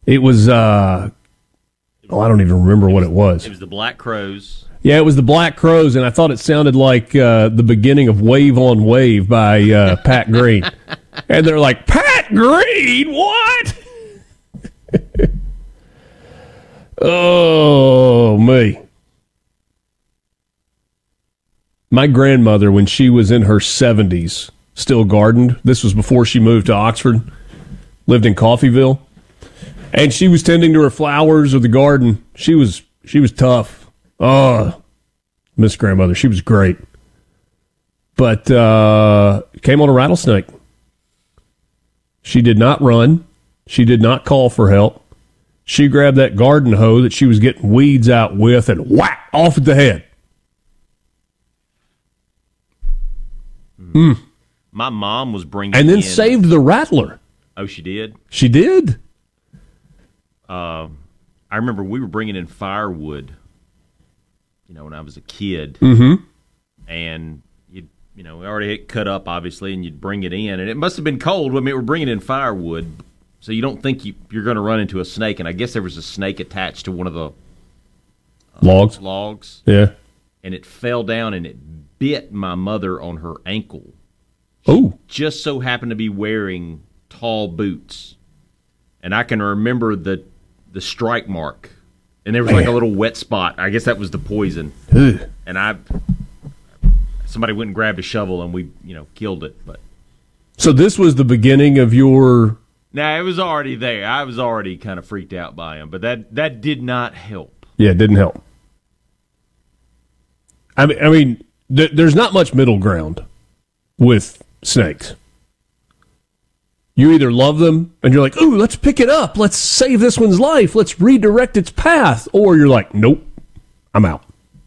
It was, I don't even remember what it was. It was the Black Crowes. Yeah, it was the Black Crowes, and I thought it sounded like the beginning of Wave on Wave by Pat Green. And they're like, Pat Green, what? Oh, me. My grandmother, when she was in her 70s, still gardened. This was before she moved to Oxford, lived in Coffeyville. And she was tending to her flowers or the garden. She was tough. Oh, Miss Grandmother, she was great. But came on a rattlesnake. She did not run. She did not call for help. She grabbed that garden hoe that she was getting weeds out with and whack, off at the head. My mom was bringing and then saved the rattler. Oh, she did? She did. I remember we were bringing in firewood, when I was a kid. Mm-hmm. And, we already had it cut up, obviously, and you'd bring it in. And it must have been cold. I mean, we're bringing in firewood, so you don't think you're going to run into a snake. And I guess there was a snake attached to one of the logs. Yeah. And it fell down and it bit my mother on her ankle. Oh. Just so happened to be wearing tall boots. And I can remember the strike mark. And there was like a little wet spot. I guess that was the poison. Ugh. And somebody went and grabbed a shovel and we, killed it. But so this was the beginning of your... Nah, it was already there. I was already kind of freaked out by him. But that did not help. Yeah, it didn't help. I mean, there's not much middle ground with snakes. You either love them and you're like, ooh, let's pick it up. Let's save this one's life. Let's redirect its path. Or you're like, nope, I'm out.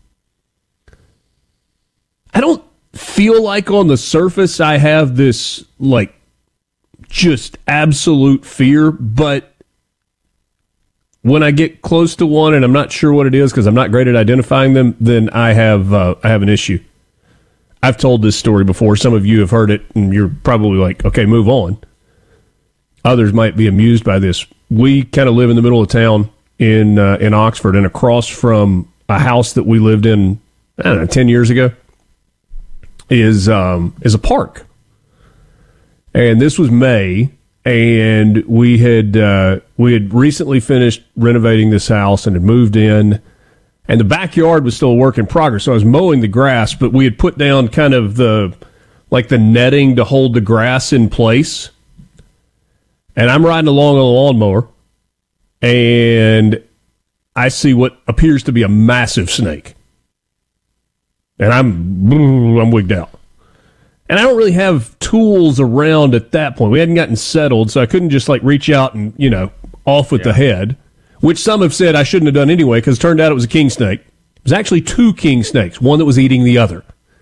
I don't feel like on the surface I have this, just absolute fear. But when I get close to one and I'm not sure what it is because I'm not great at identifying them, then I have an issue. I've told this story before. Some of you have heard it, and you're probably like, okay, move on. Others might be amused by this. We kind of live in the middle of town in Oxford, and across from a house that we lived in, 10 years ago, is a park. And this was May, and we had recently finished renovating this house and had moved in, and the backyard was still a work in progress. So I was mowing the grass, but we had put down kind of the netting to hold the grass in place. And I'm riding along on a lawnmower, and I see what appears to be a massive snake. And I'm wigged out. And I don't really have tools around at that point. We hadn't gotten settled, so I couldn't just reach out and, off with the head, which some have said I shouldn't have done anyway, because it turned out it was a king snake. It was actually two king snakes, one that was eating the other.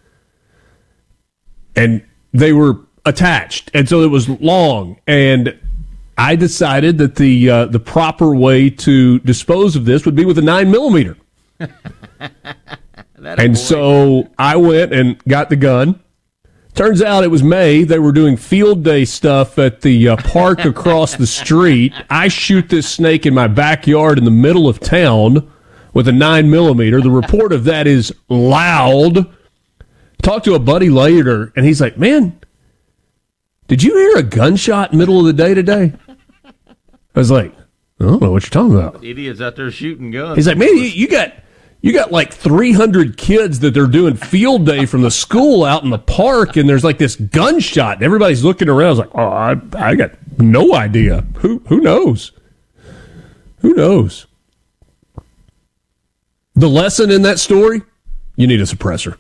And they were attached, and so it was long. And I decided that the proper way to dispose of this would be with a 9mm. And so I went and got the gun. Turns out it was May. They were doing field day stuff at the park across the street. I shoot this snake in my backyard in the middle of town with a 9mm. The report of that is loud. Talked to a buddy later, and he's like, man, did you hear a gunshot middle of the day today? I was like, I don't know what you're talking about. Idiots out there shooting guns. He's like, man, you got 300 kids that they're doing field day from the school out in the park, and there's this gunshot, and everybody's looking around. I was like, oh, I got no idea. Who knows? Who knows? The lesson in that story, you need a suppressor.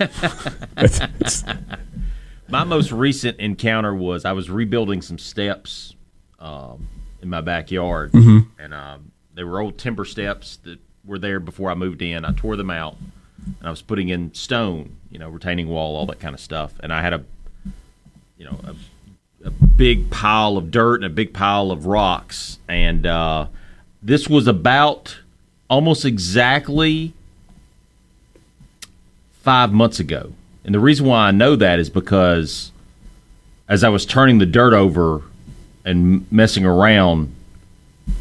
My most recent encounter was I was rebuilding some steps in my backyard, and they were old timber steps that were there before I moved in. I tore them out, and I was putting in stone, retaining wall, all that kind of stuff. And I had a big pile of dirt and a big pile of rocks. And this was about almost exactly 5 months ago. And the reason why I know that is because as I was turning the dirt over and messing around,